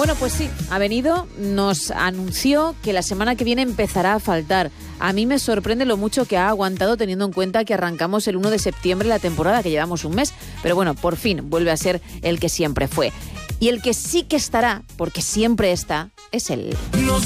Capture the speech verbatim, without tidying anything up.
Bueno, pues sí, ha venido, nos anunció que la semana que viene empezará a faltar. A mí me sorprende lo mucho que ha aguantado teniendo en cuenta que arrancamos el uno de septiembre la temporada, que llevamos un mes. Pero bueno, por fin vuelve a ser el que siempre fue. Y el que sí que estará, porque siempre está, es él.